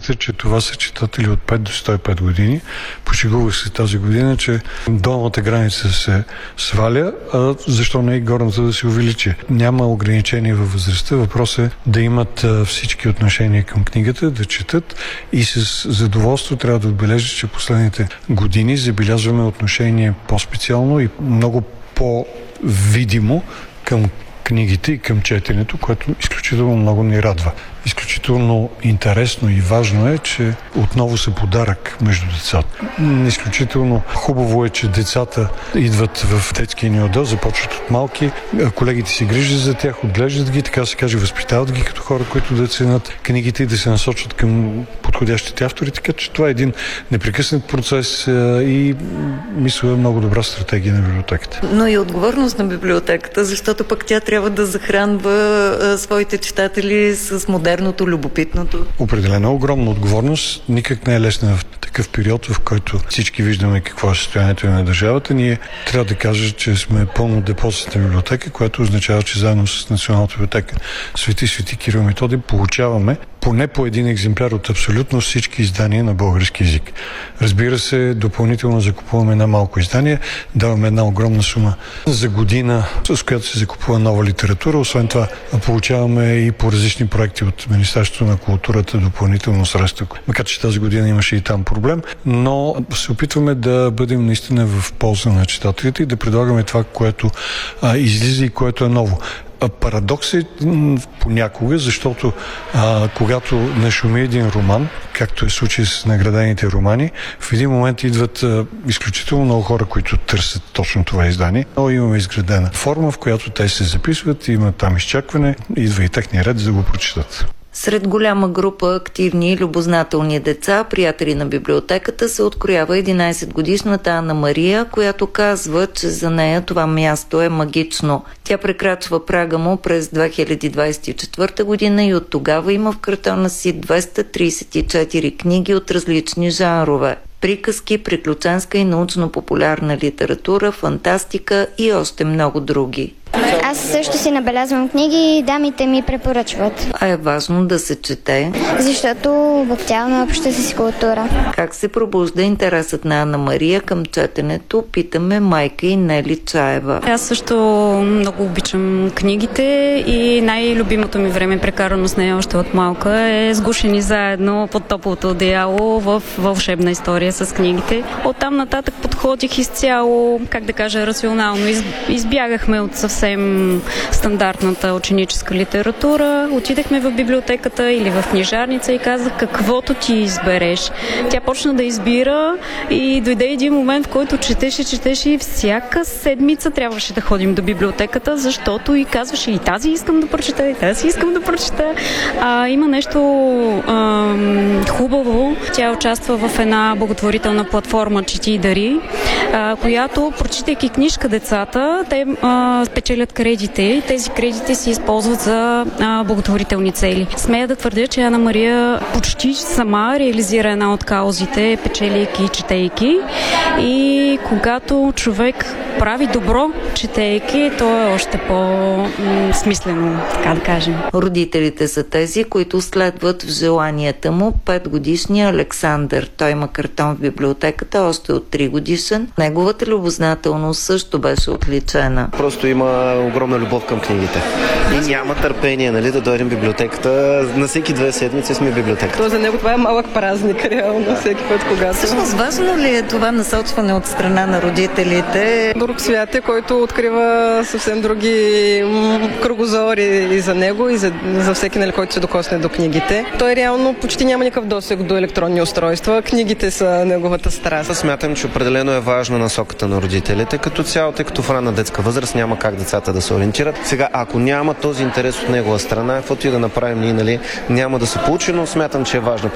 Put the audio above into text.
факта, че това са читатели от 5 до 105 години. Пошегувах се тази година, че долната граница се сваля, а защо не и горната да се увеличи. Няма ограничение във възрастта. Въпрос е да имат всички отношения към книгата, да четат и с задоволство трябва да отбележа, че последните години забелязваме отношение по-специално и много по-видимо към книгите и към четенето, което изключително много ни радва. Изключително интересно и важно е, че отново са подарък между децата. Изключително хубаво е, че децата идват в детския ни отдел, започват от малки, колегите си грижат за тях, отглеждат ги, така се каже, възпитават ги като хора, които да ценят книгите и да се насочат към подходящите автори, така че това е един непрекъснат процес и мисля много добра стратегия на библиотеката. Но и отговорност на библиотеката, защото пък тя трябва да захранва своите читатели с модерното, любопитното. Определена огромна отговорност. Никак не е лесна в такъв период, в който всички виждаме какво е състоянието на държавата. Ние трябва да кажа, че сме пълно депозитна библиотека, което означава, че заедно с Националната библиотека Свети Кирил и Методий получаваме поне по един екземпляр от абсолютно всички издания на български език. Разбира се, допълнително закупуваме една малко издание, даваме една огромна сума за година, с която се закупува нова литература. Освен това, получаваме и по различни проекти от Министерството на културата допълнително средства. Макар че тази година имаше и там проблем, но се опитваме да бъдем наистина в полза на читателите и да предлагаме това, което излиза и което е ново. Парадокс е понякога, защото когато нашуми един роман, както е случай с наградените романи, в един момент идват изключително много хора, които търсят точно това издание. Но имаме изградена форма, в която те се записват, има там изчакване, идва и техния ред, за да го прочитат. Сред голяма група активни и любознателни деца, приятели на библиотеката, се откроява 11-годишната Анна Мария, която казва, че за нея това място е магично. Тя прекрачва прага му през 2024 година и от тогава има в картона си 234 книги от различни жанрове. Приказки, приключенска и научно-популярна литература, фантастика и още много други. Аз също си набелязвам книги и дамите ми препоръчват. А е важно да се чете, защото обогатява общата си култура. Как се пробужда интересът на Анна Мария към четенето, питаме майка и Нели Чаева. Аз също много обичам книгите и най-любимото ми време, прекарано с нея още от малка, е сгушени заедно под топлото одеяло в вълшебна история с книгите. Оттам нататък подходих изцяло, как да кажа, рационално. Избягахме от съвсем стандартната ученическа литература. Отидахме в библиотеката или в книжарница и казах каквото ти избереш. Тя почна да избира и дойде един момент, в който четеше и всяка седмица трябваше да ходим до библиотеката, защото и казваше и тази искам да прочета, и тази искам да прочета. Има нещо хубаво. Тя участва в една благотворителна платформа Чети и дари, която, прочитайки книжка децата, те печелят кредити и тези кредити се използват за благотворителни цели. Смея да твърдя, че Анна Мария почти сама реализира една от каузите, печелейки и четейки. И когато човек прави добро, четейки, то е още по-смислено, така да кажем. Родителите са тези, които следват в желанията му. 5-годишния Александър. Той има картон в библиотеката още от 3 годишен. Неговата любознателност също беше отличена. Просто има огромна любов към книгите. И няма търпение, да дойдем в библиотеката. На всеки 2 седмици сме в библиотеката. То за него това е малък празник, реално, всеки път, когато... Всъщност, важно ли е това насочване от страна на родителите? Друг свят е, който открива съвсем други кръгозори и за него, и за всеки, който се докосне до книгите. Той реално почти няма никакъв досег до електронни устройства. Книгите са неговата страст. Аз смятам, че определено е важна насоката на родителите. Като цяло, тъй като в ранна детска възраст няма как децата да се ориентират. Сега, ако няма този интерес от негова страна, каквото и да направим ние, няма да се получи, но смятам, че е важно.